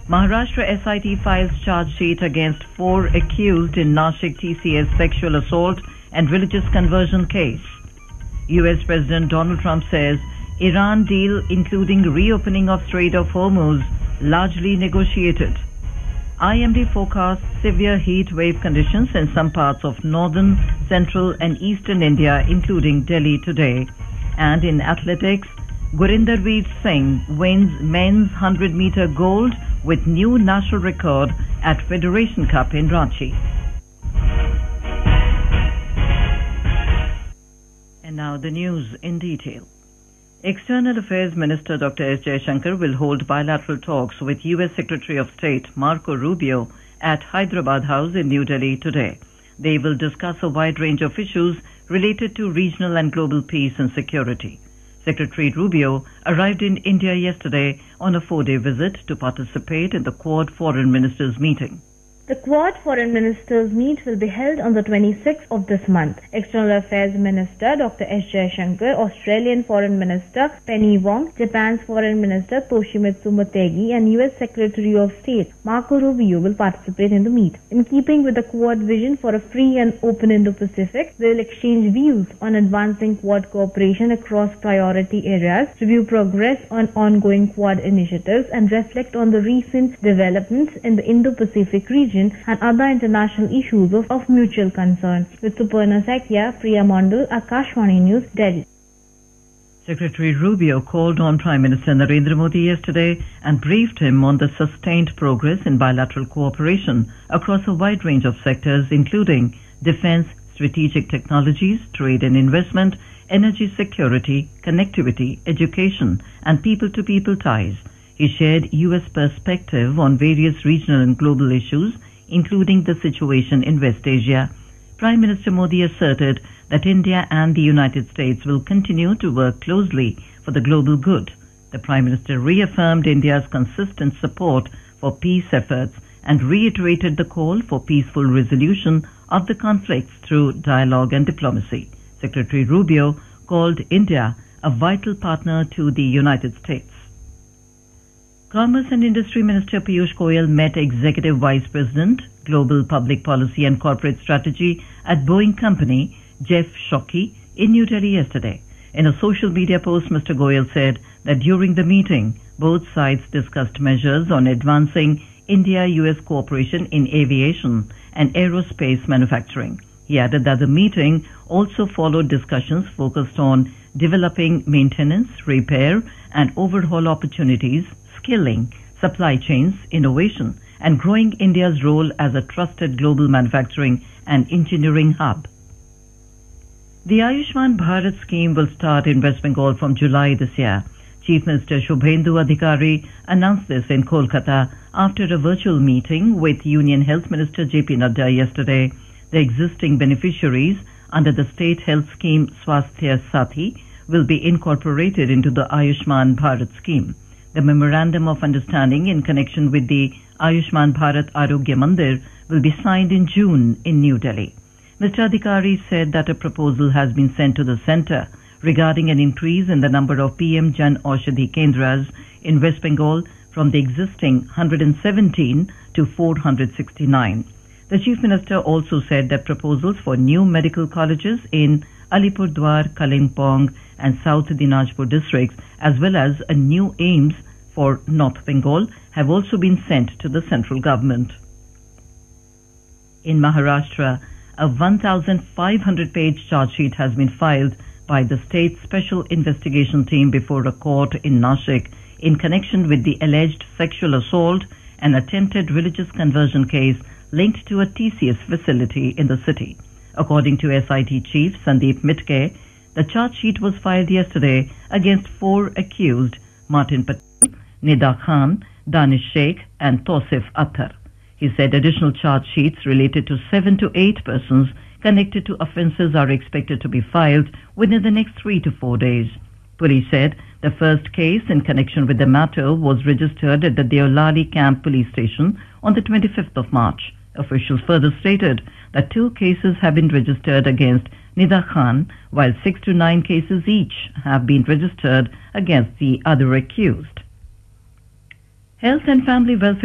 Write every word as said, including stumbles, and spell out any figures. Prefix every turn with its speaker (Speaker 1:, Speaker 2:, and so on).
Speaker 1: Maharashtra S I T files charge sheet against four accused in Nashik T C S sexual assault and religious conversion case. U S President Donald Trump says Iran deal including reopening of Strait of Hormuz largely negotiated. I M D forecasts severe heat wave conditions in some parts of northern, central and eastern India including Delhi today. And in athletics, Gurinderveer Singh wins men's one hundred meter gold with new national record at Federation Cup in Ranchi. And now the news in detail. External Affairs Minister Doctor S. Jaishankar will hold bilateral talks with U S Secretary of State Marco Rubio at Hyderabad House in New Delhi today. They will discuss a wide range of issues related to regional and global peace and security. Secretary Rubio arrived in India yesterday on a four-day visit to participate in the Quad Foreign Ministers meeting.
Speaker 2: The Quad Foreign Ministers meet will be held on the twenty-sixth of this month. External Affairs Minister Doctor S. Jaishankar, Australian Foreign Minister Penny Wong, Japan's Foreign Minister Toshimitsu Motegi and U S Secretary of State Marco Rubio will participate in the meet. In keeping with the Quad vision for a free and open Indo-Pacific, they will exchange views on advancing Quad cooperation across priority areas, review progress on ongoing Quad initiatives and reflect on the recent developments in the Indo-Pacific region and other international issues of, of mutual concern. With Suparna Sakya, Priya Mondal, Akashvani News, Delhi.
Speaker 1: Secretary Rubio called on Prime Minister Narendra Modi yesterday and briefed him on the sustained progress in bilateral cooperation across a wide range of sectors including defense, strategic technologies, trade and investment, energy security, connectivity, education and people-to-people ties. He shared U S perspective on various regional and global issues, including the situation in West Asia. Prime Minister Modi asserted that India and the United States will continue to work closely for the global good. The Prime Minister reaffirmed India's consistent support for peace efforts and reiterated the call for peaceful resolution of the conflicts through dialogue and diplomacy. Secretary Rubio called India a vital partner to the United States. Commerce and Industry Minister Piyush Goyal met Executive Vice President, Global Public Policy and Corporate Strategy at Boeing Company, Jeff Shockey, in New Delhi yesterday. In a social media post, Mister Goyal said that during the meeting, both sides discussed measures on advancing India-U S cooperation in aviation and aerospace manufacturing. He added that the meeting also followed discussions focused on developing maintenance, repair, and overhaul opportunities, skilling, supply chains, innovation, and growing India's role as a trusted global manufacturing and engineering hub. The Ayushman Bharat scheme will start in West Bengal from July this year. Chief Minister Shubhendu Adhikari announced this in Kolkata after a virtual meeting with Union Health Minister J P Nadda yesterday. The existing beneficiaries under the state health scheme Swasthya Sathi will be incorporated into the Ayushman Bharat scheme. The Memorandum of Understanding in connection with the Ayushman Bharat Arogya Mandir will be signed in June in New Delhi. Mister Adhikari said that a proposal has been sent to the centre regarding an increase in the number of P M Jan Aushadhi Kendras in West Bengal from the existing one hundred seventeen to four hundred sixty-nine. The Chief Minister also said that proposals for new medical colleges in Alipurdwar, Kalimpong and South Dinajpur districts as well as a new aims for North Bengal have also been sent to the central government. In Maharashtra, a one thousand five hundred page charge sheet has been filed by the state special investigation team before a court in Nashik in connection with the alleged sexual assault and attempted religious conversion case linked to a T C S facility in the city. According to S I T Chief Sandeep Mitke, the charge sheet was filed yesterday against four accused, Martin Patel, Nida Khan, Danish Sheikh and Tosif Attar. He said additional charge sheets related to seven to eight persons connected to offences are expected to be filed within the next three to four days. Police said the first case in connection with the matter was registered at the Deolali Camp Police Station on the twenty-fifth of March. Officials further stated that two cases have been registered against Nida Khan, while six to nine cases each have been registered against the other accused. Health and Family Welfare